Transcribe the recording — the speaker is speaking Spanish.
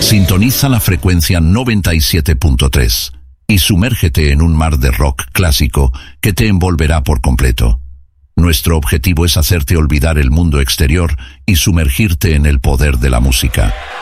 Sintoniza la frecuencia 97.3 y sumérgete en un mar de rock clásico que te envolverá por completo. Nuestro objetivo es hacerte olvidar el mundo exterior y sumergirte en el poder de la música.